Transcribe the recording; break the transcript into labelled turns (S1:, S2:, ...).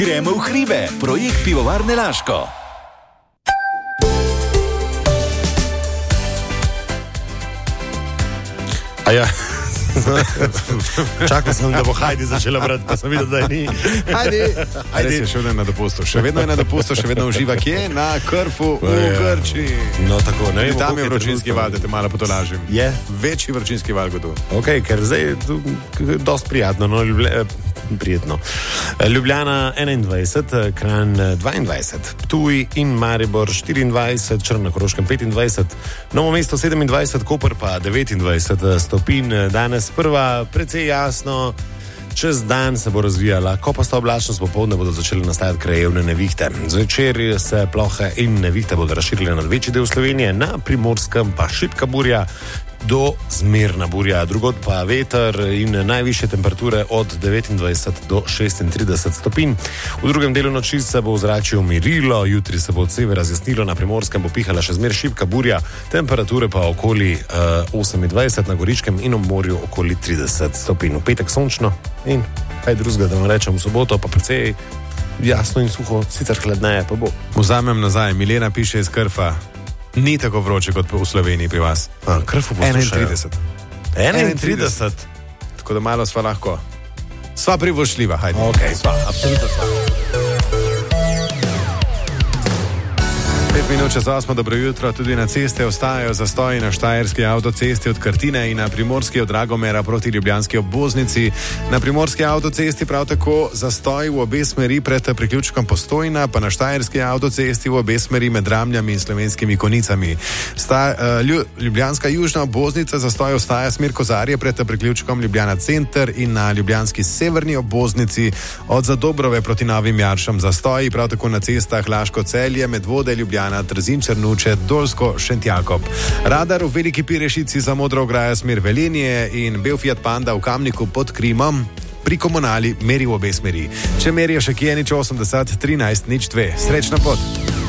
S1: Gremo v hribe, projekt Pivovarne Laško.
S2: Ja. Čakal sem, da bo Hajdi začela brati, pa sem videl, da je ni. Hajdi.
S3: Res je, še vedno je na dopustu. Še vedno je na dopustu, še vedno uživa. Kje? Na Krfu v Grčiji.
S2: No, tako, ne vem.
S3: Tam je vročinski val, da te malo potolažim.
S2: Je?
S3: Večji vročinski val kot tu.
S2: Ok, ker zdaj je dost prijatno, no, prijetno. Ljubljana 21, Kranj 22, Ptuj in Maribor 24, Črna na Koroškem 25, Novo mesto 27, Koper pa 29 stopinj. Danes prva, precej jasno, čez dan se bo razvijala kopasta oblačnost, popoldne bodo začele nastajati krajevne nevihte. Zvečer se plohe in nevihte bodo razširile nad večji del Slovenije, na Primorskem pa šibka burja do zmerna burja, drugod pa veter in najvišje temperature od 29 do 36 stopinj. V drugem delu noči se bo ozračje umirilo, jutri se bo od severa zjasnilo, na Primorskem bo pihala še zmer šibka burja, temperature pa okoli 28, na Goričkem in ob morju okoli 30 stopinj. V petek sončno in kaj drugega, da vam rečem, v soboto pa precej jasno in suho, sicer hladneje pa bo.
S3: Vzamem nazaj, Milena piše iz Krfa. Ni tako vroče kot v Sloveniji pri vas.
S2: Krfu poslušajo.
S3: 31. Tako da malo sva lahko. Sva privošljiva, hajde.
S2: Ok, sva, absolutno sva.
S3: 5 minut čez 8, dobro jutro, tudi na ceste ostajajo zastoji na štajerski avtocesti od Krtine in na primorski od Dragomera proti ljubljanski obvoznici. Na primorski avtocesti prav tako zastoji v obe smeri pred priključkom Postojna, pa na štajerski avtocesti v obe smeri med Ramljami in Slovenskimi Konicami. Ljubljanska južna obvoznica zastoj ostaja smer Kozarje pred priključkom Ljubljana Center in na ljubljanski severni obvoznici od Zadobrove proti Novim Jaršam zastoji, prav tako na cestah Laško-Celje, Medvode, Ljubljana, Trzin, Črnuče, Dolsko, Šentjakob. Radar v Veliki Pirešici za Modro ograjo smer Velenje in bel Fiat Panda v Kamniku pod Krimom pri Komunali meri v obe smeri. Če merijo še kje, nič 80 13 02. Srečno pot!